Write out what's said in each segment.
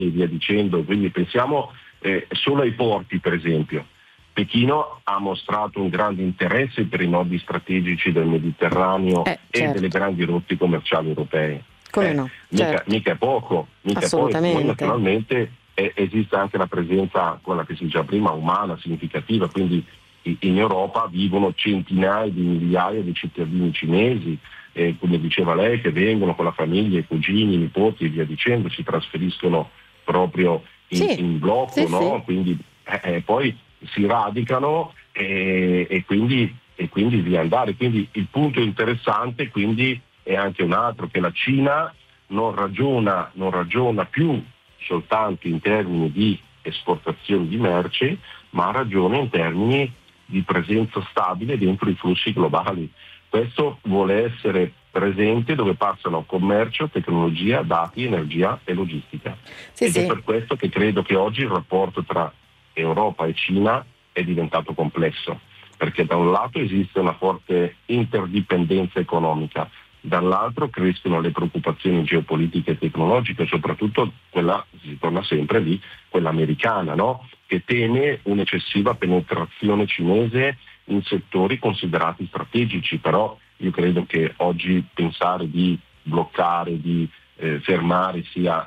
e via dicendo. Quindi pensiamo solo ai porti, per esempio. Pechino ha mostrato un grande interesse per i nodi strategici del Mediterraneo e delle grandi rotte commerciali europee. Come no? Mica è poco, Assolutamente. Poi naturalmente esiste anche la presenza, quella che si diceva prima, umana, significativa, quindi in Europa vivono centinaia di migliaia di cittadini cinesi, come diceva lei, che vengono con la famiglia, i cugini, i nipoti e via dicendo, si trasferiscono proprio in blocco, no? Sì. Quindi poi si radicano e quindi via andare. Quindi il punto interessante quindi è anche un altro, che la Cina non ragiona più soltanto in termini di esportazione di merci, ma ragiona in termini di presenza stabile dentro i flussi globali. Questo vuole essere presente dove passano commercio, tecnologia, dati, energia e logistica. È per questo che credo che oggi il rapporto tra Europa e Cina è diventato complesso, perché da un lato esiste una forte interdipendenza economica, dall'altro crescono le preoccupazioni geopolitiche e tecnologiche, soprattutto quella, si torna sempre lì, quella americana, no? Che teme un'eccessiva penetrazione cinese in settori considerati strategici. Però io credo che oggi pensare di bloccare, di fermare sia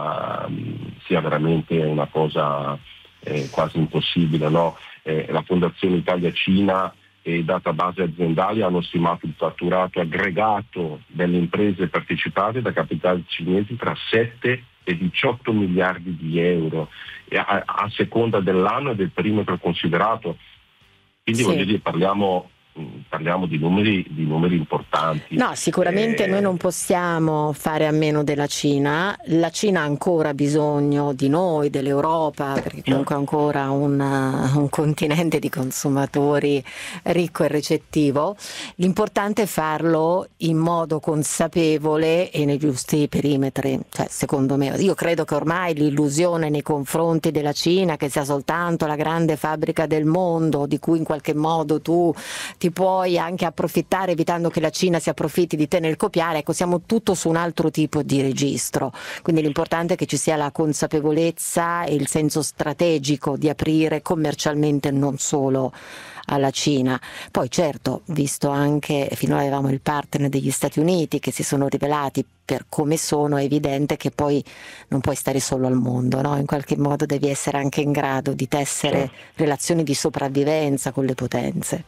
veramente una cosa quasi impossibile, no? La Fondazione Italia-Cina e database aziendali hanno stimato il fatturato aggregato delle imprese partecipate da capitali cinesi tra 7 e 18 miliardi di euro a seconda dell'anno e del perimetro considerato. Quindi voglio dire, parliamo di numeri importanti. No, sicuramente noi non possiamo fare a meno della Cina. La Cina ha ancora bisogno di noi, dell'Europa, perché comunque è ancora un continente di consumatori ricco e recettivo. L'importante è farlo in modo consapevole e nei giusti perimetri. Cioè, secondo me, io credo che ormai l'illusione nei confronti della Cina, che sia soltanto la grande fabbrica del mondo, di cui in qualche modo tu ti puoi anche approfittare evitando che la Cina si approfitti di te nel copiare, ecco, siamo tutto su un altro tipo di registro. Quindi l'importante è che ci sia la consapevolezza e il senso strategico di aprire commercialmente non solo alla Cina. Poi certo, visto anche, finora avevamo il partner degli Stati Uniti che si sono rivelati per come sono, è evidente che poi non puoi stare solo al mondo, no? In qualche modo devi essere anche in grado di tessere relazioni di sopravvivenza con le potenze.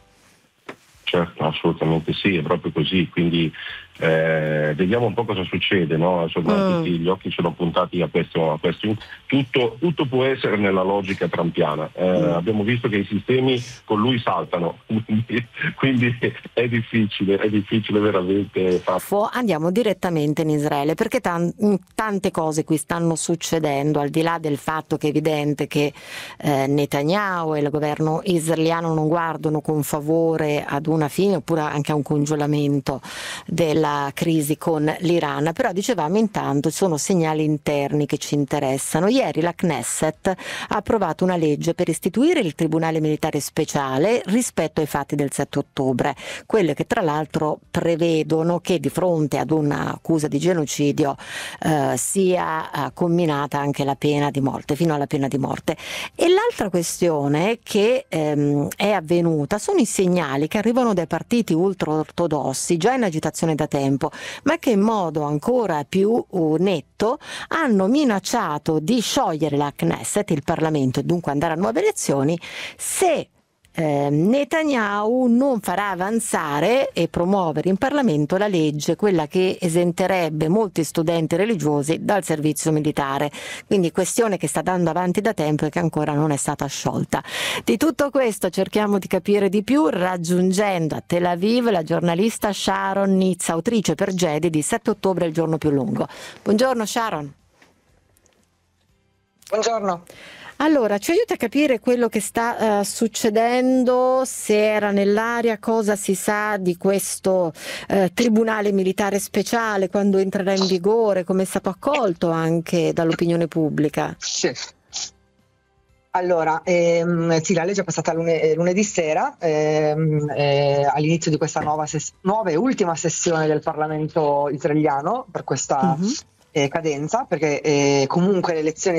Certo, assolutamente sì, è proprio così, quindi vediamo un po' cosa succede, no? Insomma, tutti gli occhi sono puntati a questo. Tutto può essere nella logica trampiana. Abbiamo visto che i sistemi con lui saltano, quindi è difficile veramente. Andiamo direttamente in Israele, perché tante cose qui stanno succedendo, al di là del fatto che è evidente che Netanyahu e il governo israeliano non guardano con favore ad una fine oppure anche a un congelamento della crisi con l'Iran, però dicevamo intanto sono segnali interni che ci interessano. Ieri la Knesset ha approvato una legge per istituire il Tribunale Militare Speciale rispetto ai fatti del 7 ottobre, quelle che tra l'altro prevedono che di fronte ad un'accusa di genocidio sia comminata anche la pena di morte, fino alla pena di morte. E l'altra questione che è avvenuta sono i segnali che arrivano dai partiti ultraortodossi, già in agitazione da tempo, ma che in modo ancora più netto hanno minacciato di sciogliere la Knesset, il Parlamento, e dunque andare a nuove elezioni se Netanyahu non farà avanzare e promuovere in Parlamento la legge, quella che esenterebbe molti studenti religiosi dal servizio militare. Quindi questione che sta dando avanti da tempo e che ancora non è stata sciolta. Di tutto questo cerchiamo di capire di più raggiungendo a Tel Aviv la giornalista Sharon Nitz, autrice per Gedi di 7 ottobre il giorno più lungo. Buongiorno Sharon. Buongiorno. Allora, ci aiuta a capire quello che sta succedendo, se era nell'aria, cosa si sa di questo Tribunale Militare Speciale, quando entrerà in vigore, come è stato accolto anche dall'opinione pubblica? Sì. Allora, sì, la legge è passata lunedì sera, all'inizio di questa nuova e ultima sessione del Parlamento israeliano per questa cadenza, perché comunque le elezioni